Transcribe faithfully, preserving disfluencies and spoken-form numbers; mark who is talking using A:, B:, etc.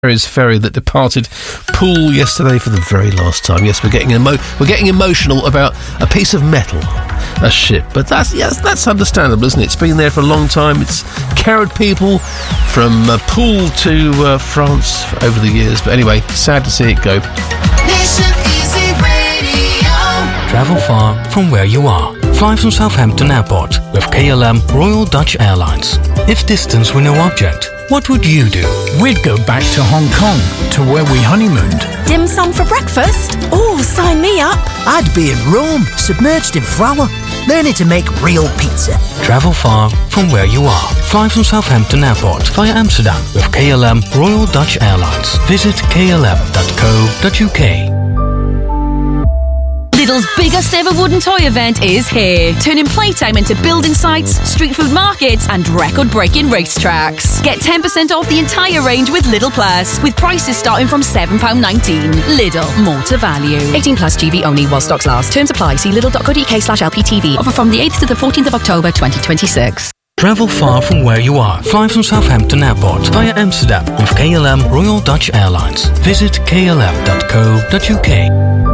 A: Ferry's ferry that departed Poole yesterday for the very last time. Yes, we're getting emo- we're getting emotional about a piece of metal, a ship, but that's yes, that's understandable, isn't it? It's been there for a long time. It's carried people from uh, Poole to uh, France over the years. But anyway, sad to see it go.
B: Nation Easy Radio.
C: Travel far from where you are. Fly from Southampton Airport with K L M Royal Dutch Airlines. If distance were no object, what would you do?
D: We'd go back to Hong Kong, to where we honeymooned.
E: Dim sum for breakfast? Oh, sign me up.
F: I'd be in Rome, submerged in flour, learning to make real pizza.
C: Travel far from where you are. Fly from Southampton Airport via Amsterdam with K L M Royal Dutch Airlines. Visit k l m dot co dot u k.
G: Lidl's biggest ever wooden toy event is here, turning playtime into building sites, street food markets and record-breaking racetracks. Get ten percent off the entire range with Lidl Plus, with prices starting from seven pounds nineteen. Lidl, more to value. eighteen plus G B only while stocks last. Terms apply. See lidl dot co dot u k slash L P T V. Offer from the eighth to the fourteenth of October twenty twenty-six.
C: Travel far from where you are. Fly from Southampton Airport via Amsterdam with K L M Royal Dutch Airlines. Visit k l m dot co dot u k.